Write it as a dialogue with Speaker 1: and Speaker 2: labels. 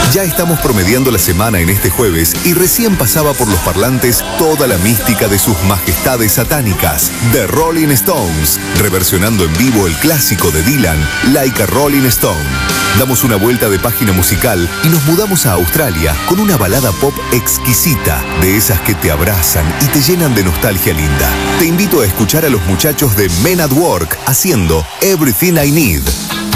Speaker 1: Ya estamos promediando la semana en este jueves y recién pasaba por los parlantes toda la mística de sus majestades satánicas, The Rolling Stones, reversionando en vivo el clásico de Dylan, Like a Rolling Stone. Damos una vuelta de página musical y nos mudamos a Australia con una balada pop exquisita, de esas que te abrazan y te llenan de nostalgia linda. Te invito a escuchar a los muchachos de Men at Work haciendo Everything I Need.